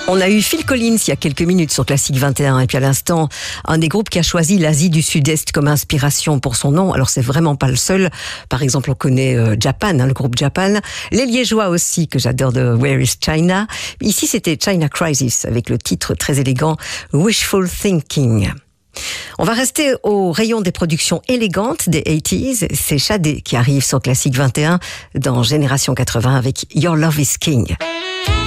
On a eu Phil Collins il y a quelques minutes sur Classique 21 et puis à l'instant, un des groupes qui a choisi l'Asie du Sud-Est comme inspiration pour son nom. Alors c'est vraiment pas le seul. Par exemple, on connaît Japan, le groupe Japan. Les Liégeois aussi, que j'adore, de Where is China. Ici, c'était China Crisis avec le titre très élégant Wishful Thinking. On va rester au rayon des productions élégantes des 80s. C'est Sade qui arrive sur Classique 21 dans Génération 80 avec Your Love is King.